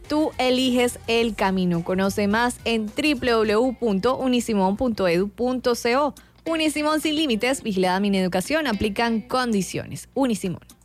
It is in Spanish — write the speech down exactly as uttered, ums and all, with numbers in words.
tú eliges el camino. Conoce más en doble u doble u doble u punto unisimón punto edu punto co. Unisimón sin límites, vigilada Mineducación, aplican condiciones. Unisimón.